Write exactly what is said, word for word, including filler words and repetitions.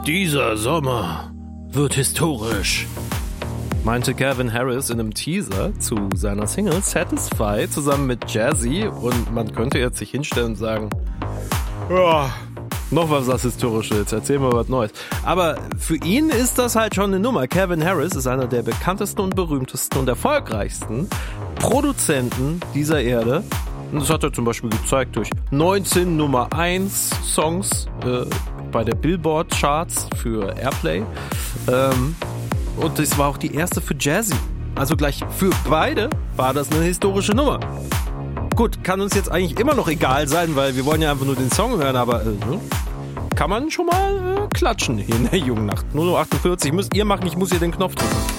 Dieser Sommer wird historisch, meinte Calvin Harris in einem Teaser zu seiner Single Satisfy zusammen mit Jazzy, und man könnte jetzt sich hinstellen und sagen, ja, noch was das Historische, jetzt erzählen wir was Neues. Aber für ihn ist das halt schon eine Nummer. Calvin Harris ist einer der bekanntesten und berühmtesten und erfolgreichsten Produzenten dieser Erde. Und das hat er zum Beispiel gezeigt durch neunzehn Nummer eins Songs äh, bei der Billboard Charts für Airplay. Ähm, und das war auch die erste für Jazzy. Also gleich für beide war das eine historische Nummer. Gut, kann uns jetzt eigentlich immer noch egal sein, weil wir wollen ja einfach nur den Song hören, aber äh, kann man schon mal äh, klatschen hier in der jungen Nacht. null Uhr achtundvierzig müsst ihr machen, ich muss hier den Knopf drücken.